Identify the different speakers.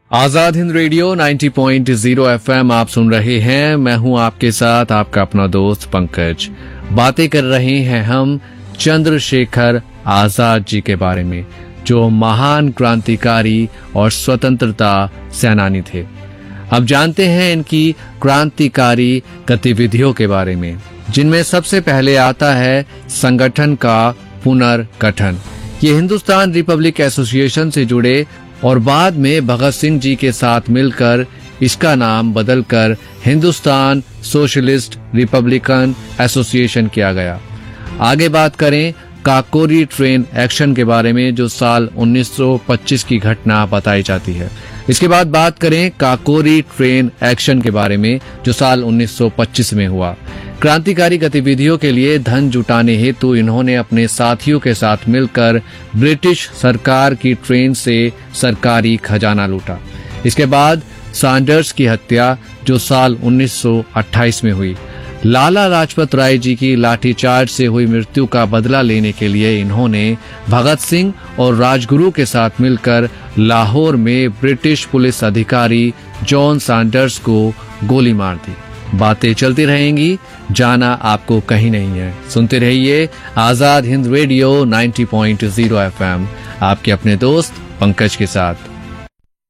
Speaker 1: Azad Hind radio 90.0 FM आप सुन रहे हैं। मैं हूं आपके साथ आपका अपना दोस्त पंकज। बातें कर रहे हैं हम चंद्रशेखर आजाद जी के बारे में, जो महान क्रांतिकारी और स्वतंत्रता सेनानी थे। अब जानते हैं इनकी क्रांतिकारी गतिविधियों के बारे में, जिनमें सबसे पहले आता है संगठन का पुनर्गठन। ये हिंदुस्तान रिपब्लिक एसोसिएशन से जुड़े और बाद में भगत सिंह जी के साथ मिलकर इसका नाम बदलकर हिंदुस्तान सोशलिस्ट रिपब्लिकन एसोसिएशन किया गया। आगे बात करें काकोरी ट्रेन एक्शन के बारे में, जो साल 1925 की घटना बताई जाती है। इसके बाद बात करें काकोरी ट्रेन एक्शन के बारे में, जो साल 1925 में हुआ। क्रांतिकारी गतिविधियों के लिए धन जुटाने हेतु इन्होंने अपने साथियों के साथ मिलकर ब्रिटिश सरकार की ट्रेन से सरकारी खजाना लूटा। इसके बाद सैंडर्स की हत्या, जो साल 1928 में हुई। लाला लाजपत राय जी की लाठीचार्ज से हुई मृत्यु का बदला लेने के लिए इन्होंने भगत सिंह और राजगुरु के साथ मिलकर लाहौर में ब्रिटिश पुलिस अधिकारी जॉन सैंडर्स को गोली मार दी। बातें चलती रहेंगी, जाना आपको कहीं नहीं है। सुनते रहिए आजाद हिंद रेडियो 90.0 एफएम, आपके अपने दोस्त पंकज के साथ।